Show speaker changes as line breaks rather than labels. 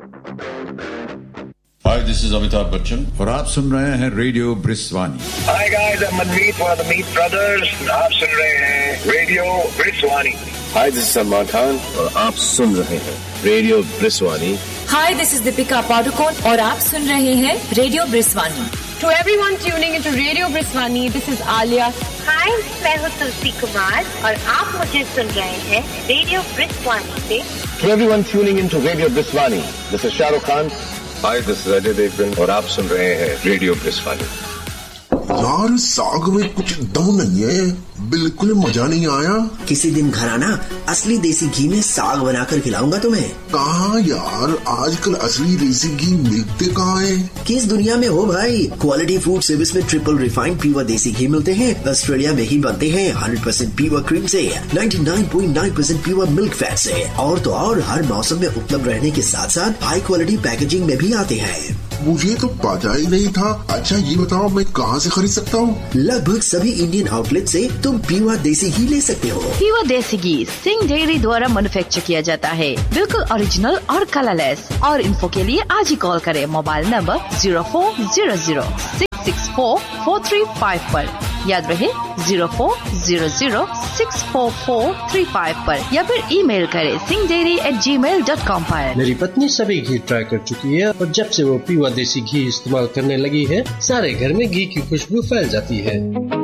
Hi, this is Amitabh Bachchan
और आप सुन रहे हैं radio ब्रिस्वानी.
Hi guys, I'm Manmeet, one of the Meet Brothers. आप सुन रहे हैं radio ब्रिस्वानी.
Hi, this is Salman Khan और आप सुन रहे हैं radio ब्रिस्वानी.
Hi, this is Deepika Padukone और आप सुन रहे हैं radio ब्रिस्वानी.
To everyone tuning into Radio Briswani, this is Alia.
Hi, मैं हूँ तुलसी कुमार और आप मुझे सुन रहे हैं रेडियो ब्रिस्वानी से.
To everyone tuning into Radio Briswani, this is Shah Rukh Khan. Hi, this is Ajay Devgan और आप सुन रहे हैं रेडियो ब्रिस्वानी.
यार साग में कुछ दम नहीं है, बिल्कुल मजा नहीं आया.
किसी दिन घर आना, असली देसी घी में साग बनाकर खिलाऊंगा तुम्हें.
कहाँ यार, आजकल असली देसी घी मिलते कहाँ है?
किस दुनिया में हो भाई. क्वालिटी फूड सर्विस में ट्रिपल रिफाइंड प्योर देसी घी मिलते हैं. ऑस्ट्रेलिया में ही बनते हैं. 100% प्योर क्रीम से, 99.9% प्योर मिल्क फैट से. और तो और हर मौसम में उपलब्ध रहने के साथ साथ हाई क्वालिटी पैकेजिंग में भी आते हैं.
मुझे तो पता ही नहीं था. अच्छा ये बताओ मैं कहाँ से खरीद सकता हूँ?
लगभग सभी इंडियन आउटलेट से तुम प्योर देसी घी ले सकते हो.
प्योर देसी घी सिंह डेयरी द्वारा मैन्युफैक्चर किया जाता है. बिल्कुल ओरिजिनल और कलरलेस. और इन्फो के लिए आज ही कॉल करें मोबाइल नंबर 0400-664-4355 पर. याद रहे 0400-644-35 पर या फिर ईमेल करें singhdairy@gmail.com पर.
मेरी पत्नी सभी घी ट्राई कर चुकी है और जब से वो प्योर देसी घी इस्तेमाल करने लगी है, सारे घर में घी की खुशबू फैल जाती है.